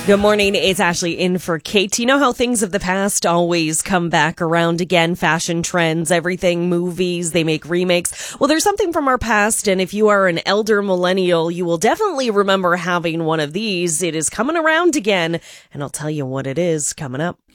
Good morning. It's Ashley in for Kate. You know how things of the past always come back around again? Fashion trends, everything, movies, they make remakes. Well, there's something from our past, and if you are an elder millennial, you will definitely remember having one of these. It is coming around again, and I'll tell you what it is coming up.